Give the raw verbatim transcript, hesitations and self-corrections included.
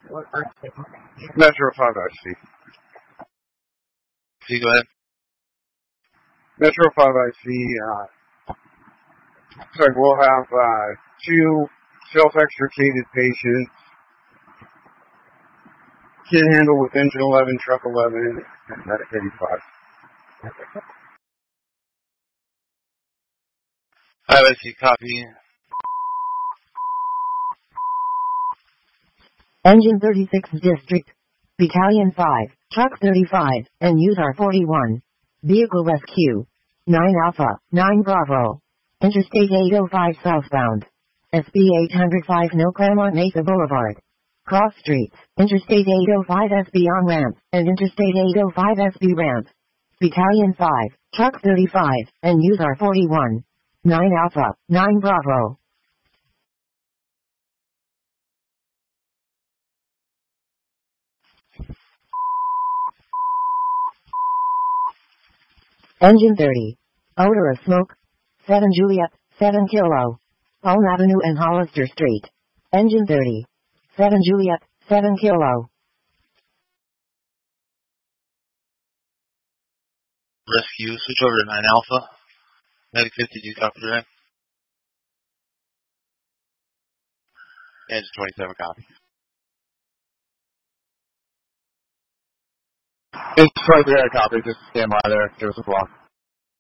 Metro five I C. See, go ahead. Metro five I C, uh, so we'll have, uh, two self-extricated patients. Kid handle with engine eleven, truck eleven, and medic eighty-five. five I C, copy. Engine thirty-sixth District, Battalion five, Truck thirty-five, and U S A R forty-one. Vehicle rescue. nine Alpha, nine Bravo. Interstate eight oh five southbound. S B eight oh five No Claremont Mesa Boulevard. Cross streets, Interstate eight oh five S B on ramp, and Interstate eight oh five S B ramp. Battalion five, Truck thirty-five, and U S A R forty-one. nine Alpha, nine Bravo. Engine thirty. Odor of smoke. seven Juliet, seven Kilo. Elm Avenue and Hollister Street. Engine thirty. seven Juliet, seven Kilo. Rescue, switch over to nine Alpha. Medic fifty, do you copy direct? Engine twenty-seven, copy. It's right there, copy. Just stand by there. Give us a block.